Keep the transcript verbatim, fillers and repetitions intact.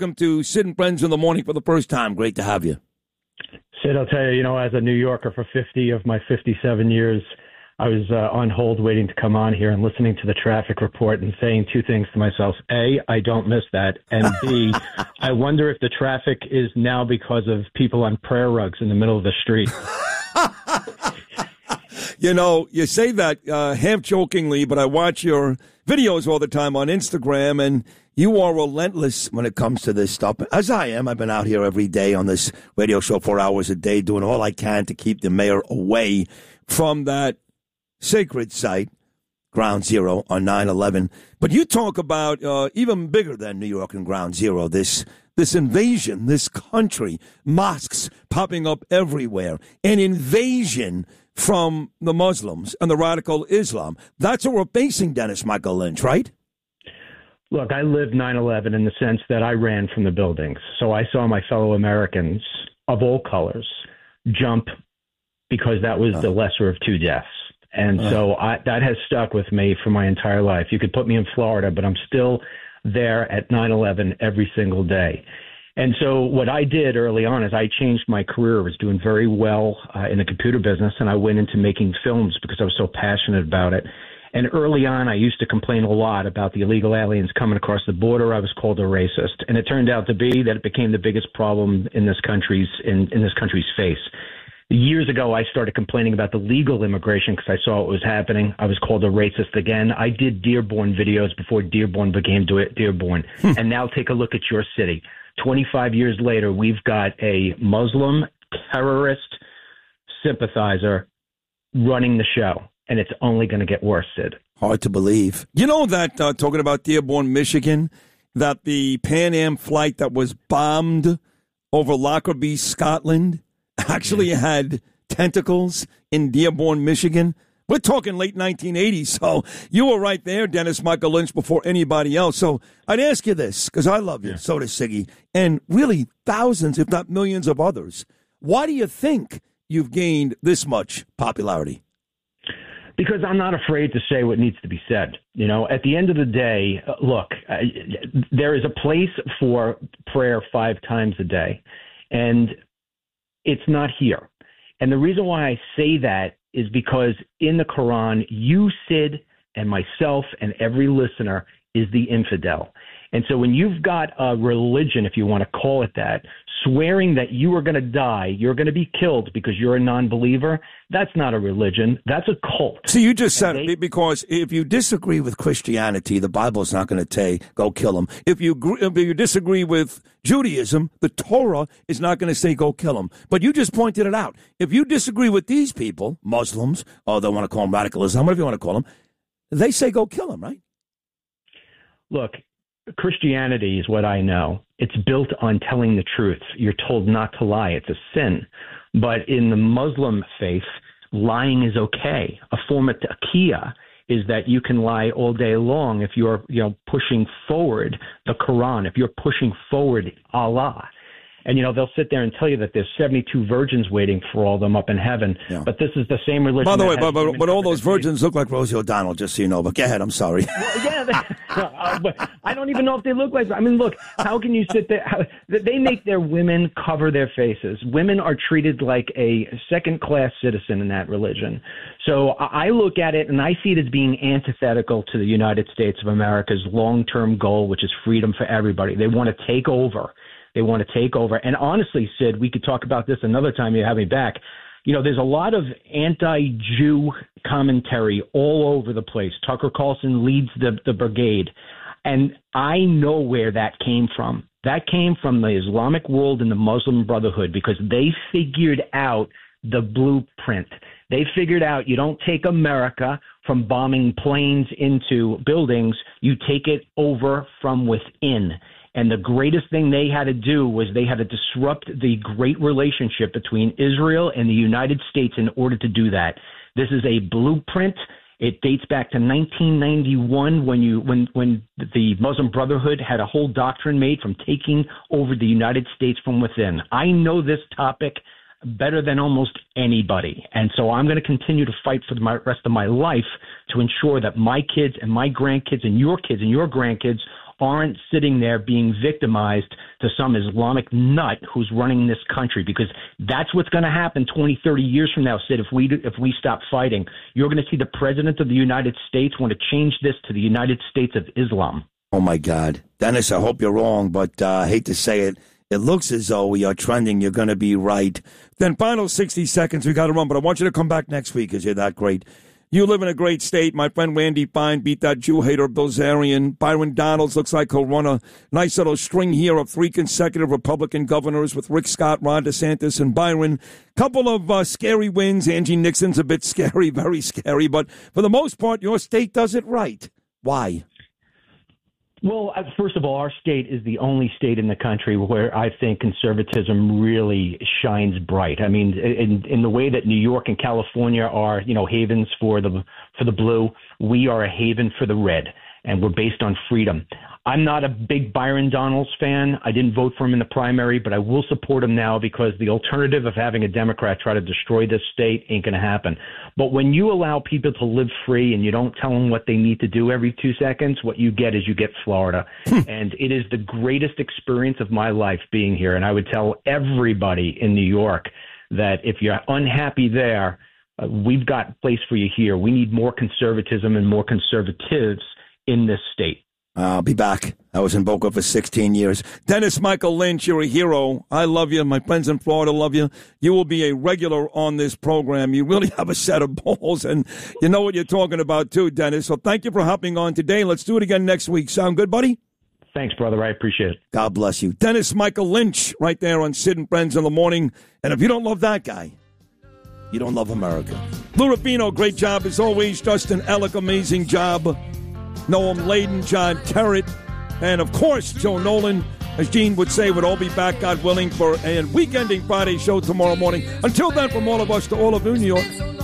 welcome to Sid and Friends in the Morning for the first time. Great to have you. Sid, I'll tell you, you know, as a New Yorker for fifty of my fifty-seven years, I was uh, on hold waiting to come on here and listening to the traffic report and saying two things to myself. A, I don't miss that. And B, I wonder if the traffic is now because of people on prayer rugs in the middle of the street. You know, you say that uh, half jokingly, but I watch your videos all the time on Instagram, and you are relentless when it comes to this stuff, as I am. I've been out here every day on this radio show four hours a day doing all I can to keep the mayor away from that sacred site, Ground Zero, on nine eleven. But you talk about uh, even bigger than New York and Ground Zero, this this invasion, this country, mosques popping up everywhere, an invasion from the Muslims and the radical Islam. That's what we're facing, Dennis Michael Lynch, right? Look, I lived nine eleven in the sense that I ran from the buildings. So I saw my fellow Americans of all colors jump because that was uh. the lesser of two deaths. And uh. so I, that has stuck with me for my entire life. You could put me in Florida, but I'm still there at nine eleven every single day. And so what I did early on is I changed my career. I was doing very well uh, in the computer business, and I went into making films because I was so passionate about it. And early on, I used to complain a lot about the illegal aliens coming across the border. I was called a racist, and it turned out to be that it became the biggest problem in this country's in, in this country's face. Years ago, I started complaining about the legal immigration because I saw what was happening. I was called a racist again. I did Dearborn videos before Dearborn became Dearborn. Hmm. And now take a look at your city. twenty-five years later, we've got a Muslim terrorist sympathizer running the show, and it's only going to get worse, Sid. Hard to believe. You know that, uh, talking about Dearborn, Michigan, that the Pan Am flight that was bombed over Lockerbie, Scotland, actually yeah. had tentacles in Dearborn, Michigan? We're talking late nineteen eighties, so you were right there, Dennis Michael Lynch, before anybody else. So I'd ask you this, because I love you, yeah. so does Siggy, and really thousands, if not millions of others. Why do you think you've gained this much popularity? Because I'm not afraid to say what needs to be said. You know, at the end of the day, uh, look, uh, there is a place for prayer five times a day, and it's not here. And the reason why I say that is because in the Quran, you, Sid, and myself and every listener is the infidel. And so when you've got a religion, if you want to call it that, swearing that you are going to die, you're going to be killed because you're a non-believer, that's not a religion. That's a cult. So you just said they, it because if you disagree with Christianity, the Bible's not going to say, go kill them. If you, if you disagree with Judaism, the Torah is not going to say, go kill them. But you just pointed it out. If you disagree with these people, Muslims, or they want to call them radicalism, whatever you want to call them, they say, go kill them, right? Look, Christianity is what I know. It's built on telling the truth. You're told not to lie. It's a sin. But in the Muslim faith, lying is okay. A form of taqiyya is that you can lie all day long if you're, you know, pushing forward the Quran, if you're pushing forward Allah. And, you know, they'll sit there and tell you that there's seventy-two virgins waiting for all of them up in heaven. Yeah. But this is the same religion. By the way, but, but, but all those virgins look like Rosie O'Donnell, just so you know. But go ahead. I'm sorry. Well, yeah, they, uh, but I don't even know if they look like. I mean, look, how can you sit there? How, they make their women cover their faces. Women are treated like a second-class citizen in that religion. So I look at it, and I see it as being antithetical to the United States of America's long-term goal, which is freedom for everybody. They want to take over. They want to take over. And honestly, Sid, we could talk about this another time you have me back. You know, there's a lot of anti-Jew commentary all over the place. Tucker Carlson leads the, the brigade. And I know where that came from. That came from the Islamic world and the Muslim Brotherhood because they figured out the blueprint. They figured out you don't take America from bombing planes into buildings. You take it over from within. And the greatest thing they had to do was they had to disrupt the great relationship between Israel and the United States in order to do that. This is a blueprint. It dates back to nineteen ninety-one when you when when the Muslim Brotherhood had a whole doctrine made from taking over the United States from within. I know this topic better than almost anybody. And so I'm going to continue to fight for the rest of my life to ensure that my kids and my grandkids and your kids and your grandkids aren't sitting there being victimized to some Islamic nut who's running this country, because that's what's going to happen twenty, thirty years from now, Sid, if we if we stop fighting. You're going to see the president of the United States want to change this to the United States of Islam. Oh, my God. Dennis, I hope you're wrong, but uh, I hate to say it. It looks as though we are trending. You're going to be right. Then final sixty seconds, we got to run, but I want you to come back next week because you're that great. You live in a great state. My friend Randy Fine beat that Jew hater Bilzerian. Byron Donalds looks like he'll run a nice little string here of three consecutive Republican governors with Rick Scott, Ron DeSantis, and Byron. Couple of uh, scary wins. Angie Nixon's a bit scary, very scary. But for the most part, your state does it right. Why? Well, first of all, our state is the only state in the country where I think conservatism really shines bright. I mean, in in the way that New York and California are, you know, havens for the for the blue, we are a haven for the red, and we're based on freedom. I'm not a big Byron Donalds fan. I didn't vote for him in the primary, but I will support him now because the alternative of having a Democrat try to destroy this state ain't going to happen. But when you allow people to live free and you don't tell them what they need to do every two seconds, what you get is you get Florida. And it is the greatest experience of my life being here. And I would tell everybody in New York that if you're unhappy there, uh, we've got a place for you here. We need more conservatism and more conservatives in this state. I'll be back. I was in Boca for sixteen years. Dennis Michael Lynch, you're a hero. I love you. My friends in Florida love you. You will be a regular on this program. You really have a set of balls, and you know what you're talking about, too, Dennis. So thank you for hopping on today. Let's do it again next week. Sound good, buddy? Thanks, brother. I appreciate it. God bless you. Dennis Michael Lynch right there on Sid and Friends in the Morning. And if you don't love that guy, you don't love America. Lou Rufino, great job as always. Justin Ellick, amazing job. Noam Layden, John Terrett, and, of course, Joe Nolan. As Gene would say, would all be back, God willing, for a weekending Friday show tomorrow morning. Until then, from all of us to all of New York.